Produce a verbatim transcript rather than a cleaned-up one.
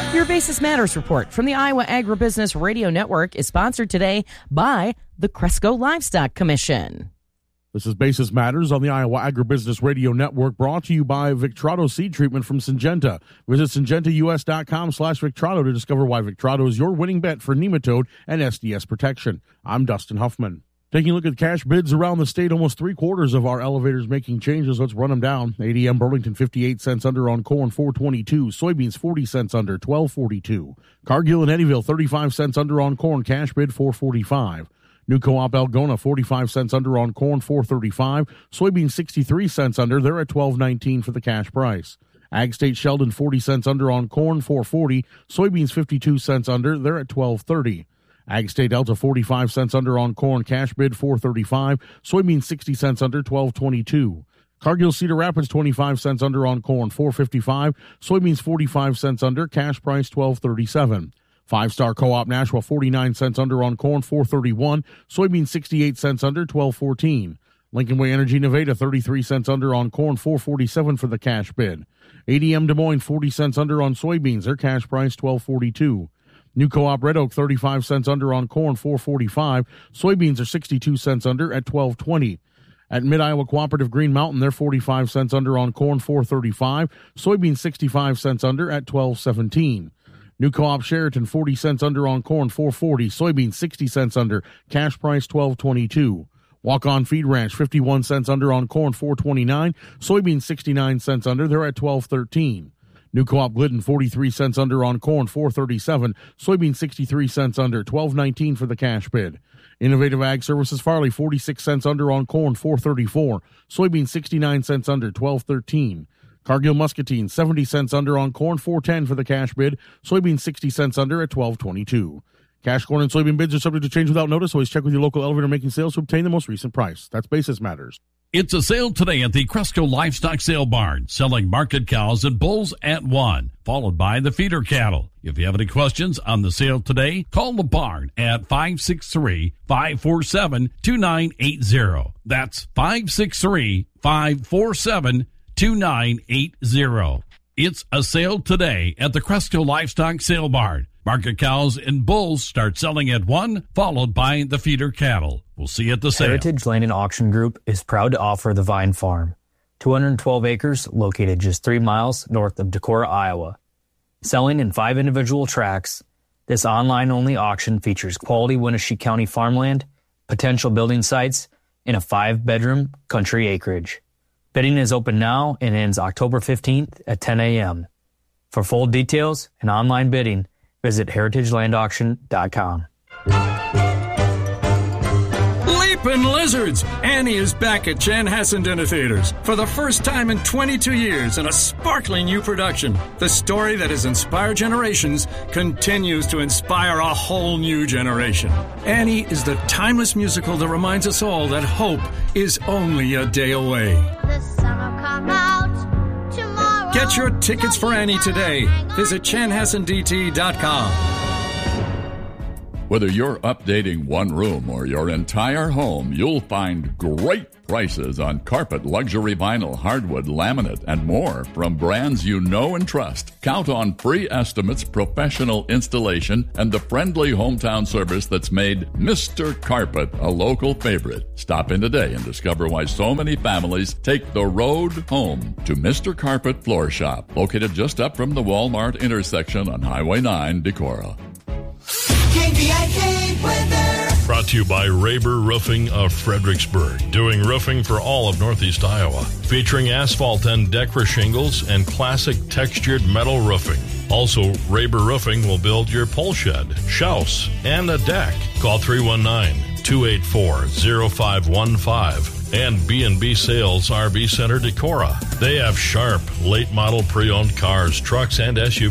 Your Basis Matters report from the Iowa Agribusiness Radio Network is sponsored today by the Cresco Livestock Commission. This is Basis Matters on the Iowa Agribusiness Radio Network, brought to you by Victrado Seed Treatment from Syngenta. Visit syngentaus.com slash Victrado to discover why Victrado is your winning bet for nematode and S D S protection. I'm Dustin Huffman. Taking a look at cash bids around the state, almost three quarters of our elevators making changes. Let's run them down. A D M Burlington, fifty-eight cents under on corn, four twenty-two. Soybeans, forty cents under, twelve forty-two. Cargill and Eddyville, thirty-five cents under on corn, cash bid, four forty-five. New Co-op Algona, forty-five cents under on corn, four thirty-five. Soybeans, sixty-three cents under. They're at twelve nineteen for the cash price. Ag State Sheldon, forty cents under on corn, four forty. Soybeans, fifty-two cents under. They're at twelve thirty. Ag State Delta, forty-five cents under on corn, cash bid, four thirty-five. Soybeans, sixty cents under, twelve twenty-two. Cargill Cedar Rapids, twenty-five cents under on corn, four fifty-five. Soybeans, forty-five cents under, cash price, twelve thirty-seven. Five Star Co-op Nashua, forty-nine cents under on corn, four thirty-one. Soybeans, sixty-eight cents under, twelve fourteen. Lincoln Way Energy Nevada, thirty-three cents under on corn, four forty-seven for the cash bid. A D M Des Moines, forty cents under on soybeans, their cash price, twelve forty-two. New Co-op Red Oak, thirty-five cents under on corn, four forty-five. Soybeans are sixty-two cents under at twelve twenty. At Mid-Iowa Cooperative Green Mountain, they're forty-five cents under on corn, four thirty-five. Soybeans, sixty-five cents under at twelve seventeen. New Co-op Sheraton, forty cents under on corn, four forty. Soybeans, sixty cents under, cash price, twelve twenty-two. Walk-On Feed Ranch, fifty-one cents under on corn, four twenty-nine. Soybeans, sixty-nine cents under, they're at twelve thirteen. New Co-op Glidden, forty-three cents under on corn, four thirty-seven. Soybeans, sixty-three cents under, twelve nineteen for the cash bid. Innovative Ag Services Farley, forty-six cents under on corn, four thirty-four. Soybeans, sixty-nine cents under, twelve thirteen. Cargill Muscatine, seventy cents under on corn, four ten for the cash bid. Soybeans, sixty cents under at twelve twenty-two. Cash corn and soybean bids are subject to change without notice. Always check with your local elevator making sales to obtain the most recent price. That's Basis Matters. It's a sale today at the Cresco Livestock Sale Barn, selling market cows and bulls at one, followed by the feeder cattle. If you have any questions on the sale today, call the barn at five six three, five four seven, two nine eight zero. That's five six three, five four seven, two nine eight zero. It's a sale today at the Cresco Livestock Sale Barn. Market cows and bulls start selling at one, followed by the feeder cattle. We'll see you at the sale. Heritage Land and Auction Group is proud to offer the Vine Farm, two hundred twelve acres located just three miles north of Decorah, Iowa. Selling in five individual tracts, this online-only auction features quality Wenatchee County farmland, potential building sites, and a five-bedroom country acreage. Bidding is open now and ends October fifteenth at ten a.m. For full details and online bidding, visit heritage land auction dot com. Leapin' Lizards! Annie is back at Chanhassen Dinner Theaters for the first time in twenty-two years in a sparkling new production. The story that has inspired generations continues to inspire a whole new generation. Annie is the timeless musical that reminds us all that hope is only a day away. The sun will come out tomorrow. Get your tickets for Annie today. Visit chanhassen d t dot com. Whether you're updating one room or your entire home, you'll find great prices on carpet, luxury vinyl, hardwood, laminate, and more from brands you know and trust. Count on free estimates, professional installation, and the friendly hometown service that's made Mister Carpet a local favorite. Stop in today and discover why so many families take the road home to Mister Carpet Floor Shop, located just up from the Walmart intersection on Highway nine, Decorah. K B I K weather. Brought to you by Raber Roofing of Fredericksburg, doing roofing for all of Northeast Iowa, featuring asphalt and Decra shingles and classic textured metal roofing. Also, Raber Roofing will build your pole shed, house, and a deck. Call three one nine, two eight four, zero five one five. And B and B Sales R V Center Decorah. They have sharp, late model pre-owned cars, trucks, and S U Vs.